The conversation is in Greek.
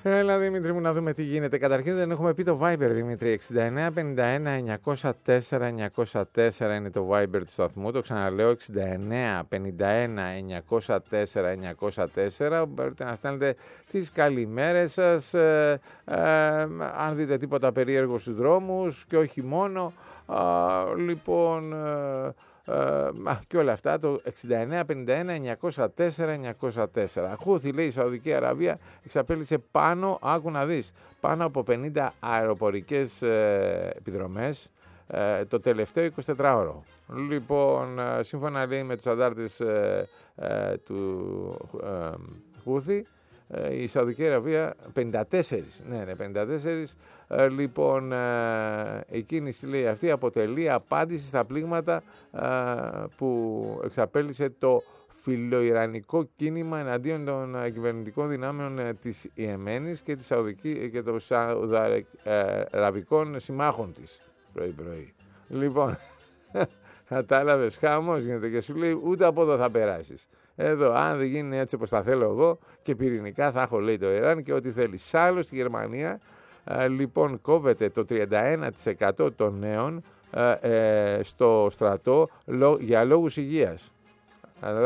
Έλα Δημήτρη μου να δούμε τι γίνεται. Καταρχήν δεν έχουμε πει το Viber Δημήτρη. 6951-904-904 είναι το Viber του σταθμού. Το ξαναλέω 6951-904-904. Μπορείτε να στέλνετε τις καλημέρες σας. Αν δείτε τίποτα περίεργο στους δρόμους και όχι μόνο. Λοιπόν... και όλα αυτά το 6951-904-904. Χούθη λέει η Σαουδική Αραβία εξαπέλυσε πάνω, άκου να δεις, πάνω από 50 αεροπορικές επιδρομές το τελευταίο 24ωρο. Λοιπόν, σύμφωνα λέει με τους αντάρτες του Χούθη, η Σαουδική Αραβία 54, ναι, 54, λοιπόν η κίνηση λέει αυτή αποτελεί απάντηση στα πλήγματα που εξαπέλυσε το φιλοϊρανικό κίνημα εναντίον των κυβερνητικών δυνάμεων της Ιεμένης και των Σαουδαραβικών συμμάχων της πρωί-πρωί. Λοιπόν, κατάλαβες, χαμός γίνεται και σου λέει ούτε από εδώ θα περάσεις. Εδώ, αν δεν γίνει έτσι όπως τα θέλω εγώ και πυρηνικά θα έχω λέει το Ιράν και ό,τι θέλει. Σ' άλλο στη Γερμανία, λοιπόν, κόβεται το 31% των νέων στο στρατό για λόγους υγείας.